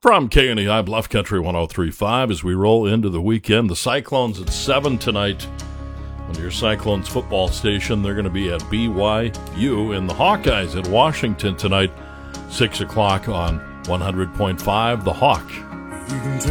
From KNEI Bluff Country 103.5 as we roll into the weekend. The Cyclones at 7 tonight on your Cyclones football station. They're going to be at BYU, and the Hawkeyes at Washington tonight, 6 o'clock on 100.5 The Hawk.